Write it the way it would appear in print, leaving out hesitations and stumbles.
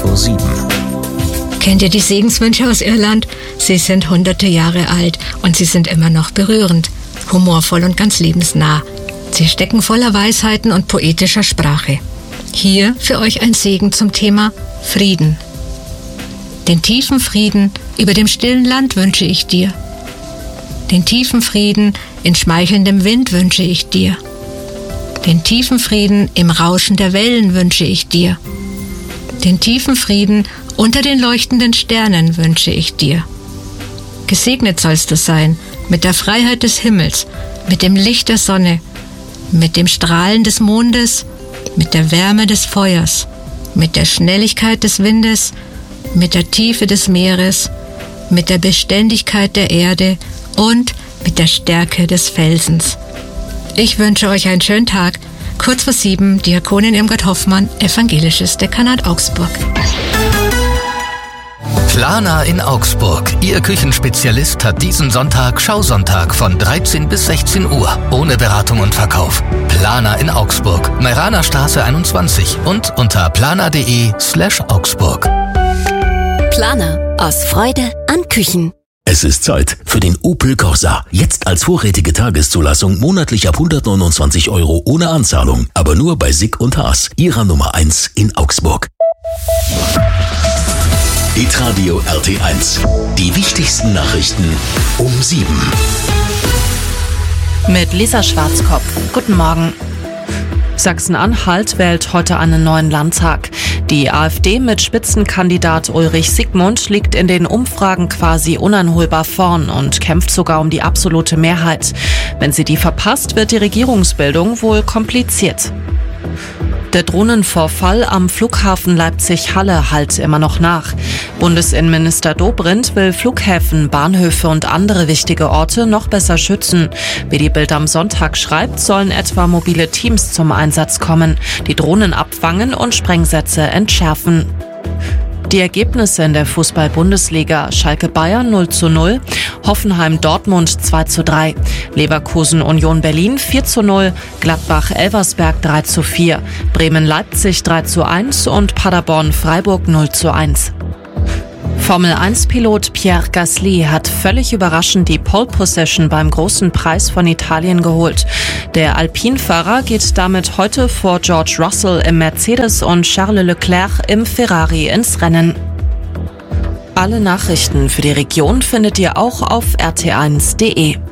vor 7. Kennt ihr die Segenswünsche aus Irland? Sie sind hunderte Jahre alt und sie sind immer noch berührend, humorvoll und ganz lebensnah. Sie stecken voller Weisheiten und poetischer Sprache. Hier für euch ein Segen zum Thema Frieden. Den tiefen Frieden über dem stillen Land wünsche ich dir. Den tiefen Frieden in schmeichelndem Wind wünsche ich dir. Den tiefen Frieden im Rauschen der Wellen wünsche ich dir. Den tiefen Frieden unter den leuchtenden Sternen wünsche ich dir. Gesegnet sollst du sein mit der Freiheit des Himmels, mit dem Licht der Sonne, mit dem Strahlen des Mondes, mit der Wärme des Feuers, mit der Schnelligkeit des Windes, mit der Tiefe des Meeres, mit der Beständigkeit der Erde und mit der Stärke des Felsens. Ich wünsche euch einen schönen Tag. Kurz vor 7, Diakonin Irmgard Hoffmann, Evangelisches Dekanat Augsburg. Plana in Augsburg. Ihr Küchenspezialist hat diesen Sonntag Schausonntag von 13 bis 16 Uhr. Ohne Beratung und Verkauf. Plana in Augsburg. Meiraner Straße 21 und unter plana.de/Augsburg. Plana. Aus Freude an Küchen. Es ist Zeit für den Opel Corsa. Jetzt als vorrätige Tageszulassung monatlich ab 129 € ohne Anzahlung. Aber nur bei Sick & Haas, ihrer Nummer 1 in Augsburg. Hitradio RT1. Die wichtigsten Nachrichten um 7. Mit Lisa Schwarzkopf. Guten Morgen. Sachsen-Anhalt wählt heute einen neuen Landtag. Die AfD mit Spitzenkandidat Ulrich Siegmund liegt in den Umfragen quasi uneinholbar vorn und kämpft sogar um die absolute Mehrheit. Wenn sie die verpasst, wird die Regierungsbildung wohl kompliziert. Der Drohnenvorfall am Flughafen Leipzig-Halle hallt immer noch nach. Bundesinnenminister Dobrindt will Flughäfen, Bahnhöfe und andere wichtige Orte noch besser schützen. Wie die Bild am Sonntag schreibt, sollen etwa mobile Teams zum Einsatz kommen, die Drohnen abfangen und Sprengsätze entschärfen. Die Ergebnisse in der Fußball-Bundesliga: Schalke Bayern 0:0, Hoffenheim Dortmund 2:3, Leverkusen Union Berlin 4:0, Gladbach Elversberg 3:4, Bremen Leipzig 3:1 und Paderborn Freiburg 0:1. Formel-1-Pilot Pierre Gasly hat völlig überraschend die Pole Position beim Großen Preis von Italien geholt. Der Alpine-Fahrer geht damit heute vor George Russell im Mercedes und Charles Leclerc im Ferrari ins Rennen. Alle Nachrichten für die Region findet ihr auch auf rt1.de.